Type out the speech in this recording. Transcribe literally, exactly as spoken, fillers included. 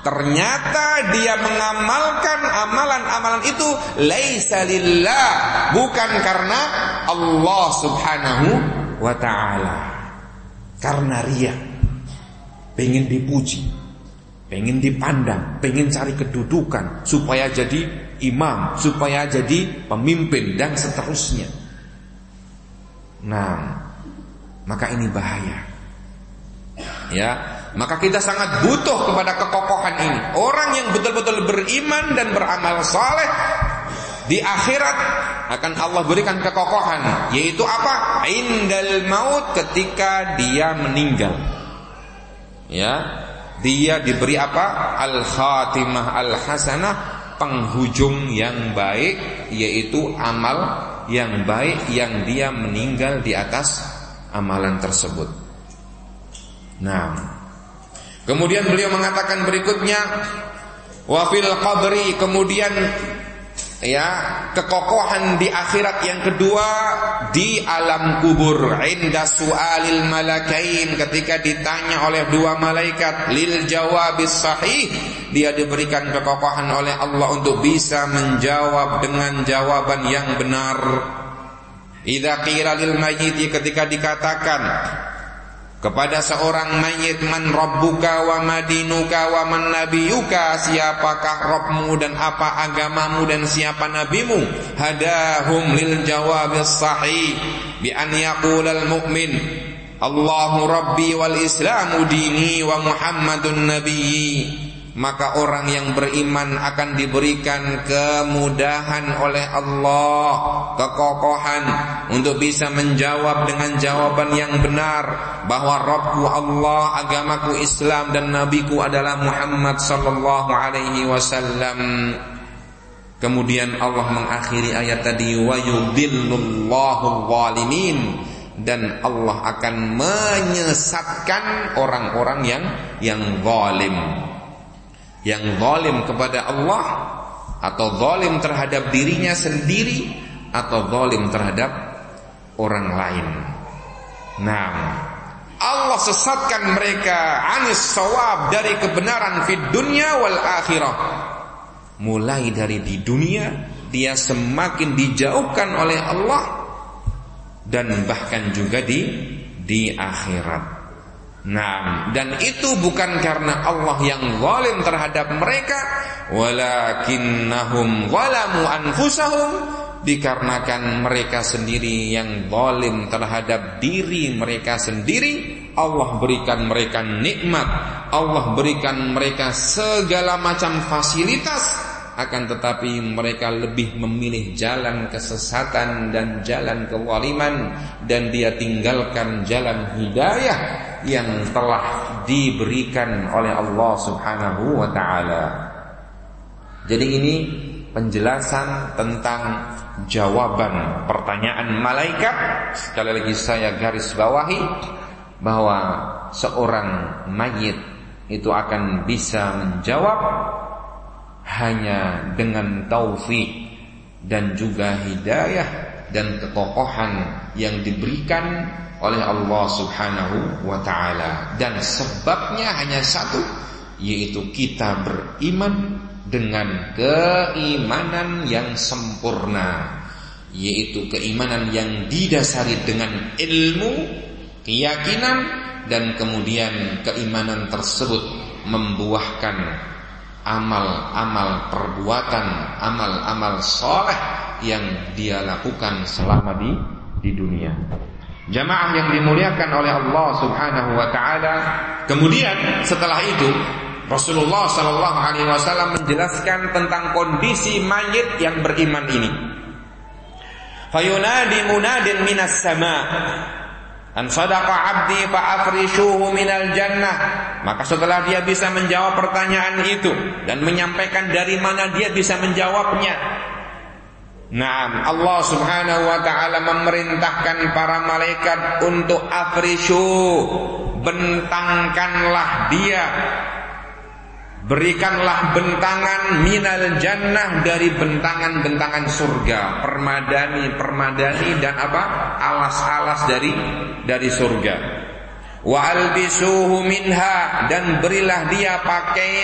ternyata dia mengamalkan amalan-amalan itu laisa lillah, bukan karena Allah Subhanahu wa ta'ala, karena riya, pengen dipuji, pengen dipandang, pengen cari kedudukan, supaya jadi imam, supaya jadi pemimpin, dan seterusnya. Nah, maka ini bahaya. Ya, maka kita sangat butuh kepada kekokohan ini. Orang yang betul-betul beriman dan beramal saleh, di akhirat akan Allah berikan kekokohan, yaitu apa? Indal maut, ketika dia meninggal. Ya, dia diberi apa? Al-khatimah al-hasanah, penghujung yang baik, yaitu amal yang baik yang dia meninggal di atas amalan tersebut. Nah, kemudian beliau mengatakan berikutnya, wa fil qabri, kemudian ya, kekokohan di akhirat yang kedua di alam kubur, inda su'alil malakain, ketika ditanya oleh dua malaikat, lil jawabis sahih, dia diberikan kekokohan oleh Allah untuk bisa menjawab dengan jawaban yang benar. Idza qila lil mayyit, ketika dikatakan kepada seorang mayit, man rabbuka wa madinuka wa man nabiyuka, siapakah Rabbmu dan apa agamamu dan siapa nabimu, hadahum lil jawabis sahih bi an yaqulal mu'min Allahu rabbi wal islamu dini wa Muhammadun nabiyyi. Maka orang yang beriman akan diberikan kemudahan oleh Allah, kekokohan untuk bisa menjawab dengan jawaban yang benar, bahwa Rabbku Allah, agamaku Islam, dan nabiku adalah Muhammad sallallahu alaihi wasallam. Kemudian Allah mengakhiri ayat tadi, wa yudhillullahu zalimin, dan Allah akan menyesatkan orang-orang yang yang zalim. Yang zalim kepada Allah, atau zalim terhadap dirinya sendiri, atau zalim terhadap orang lain. Nah, Allah sesatkan mereka anis shawab, dari kebenaran fid dunya wal akhirah. Mulai dari di dunia dia semakin dijauhkan oleh Allah, dan bahkan juga di di akhirat. Nah, dan itu bukan karena Allah yang zalim terhadap mereka, walakinnahum zalamu anfusahum, dikarenakan mereka sendiri yang zalim terhadap diri mereka sendiri. Allah berikan mereka nikmat, Allah berikan mereka segala macam fasilitas, akan tetapi mereka lebih memilih jalan kesesatan dan jalan kezaliman, dan dia tinggalkan jalan hidayah yang telah diberikan oleh Allah Subhanahu wa ta'ala. Jadi ini penjelasan tentang jawaban pertanyaan malaikat. Sekali lagi saya garis bawahi bahwa seorang mayit itu akan bisa menjawab hanya dengan taufik dan juga hidayah dan kekokohan yang diberikan oleh Allah Subhanahu wa ta'ala. Dan sebabnya hanya satu, yaitu kita beriman dengan keimanan yang sempurna, yaitu keimanan yang didasari dengan ilmu, keyakinan, dan kemudian keimanan tersebut membuahkan amal-amal perbuatan, amal-amal soleh yang dia lakukan selama di di dunia. Jamaah yang dimuliakan oleh Allah Subhanahu wa ta'ala. Kemudian setelah itu Rasulullah sallallahu alaihi wasallam menjelaskan tentang kondisi mayit yang beriman ini. Fayunadi munadin minas sama, an sadaqa abdi fa afrishuhu minal jannah. Maka setelah dia bisa menjawab pertanyaan itu dan menyampaikan dari mana dia bisa menjawabnya, nah, Allah Subhanahu wa ta'ala memerintahkan para malaikat untuk afrishu, bentangkanlah dia, berikanlah bentangan minal jannah, dari bentangan-bentangan surga, permadani-permadani dan apa? alas-alas dari dari surga. Wa albisuhu minha, dan berilah dia pakaian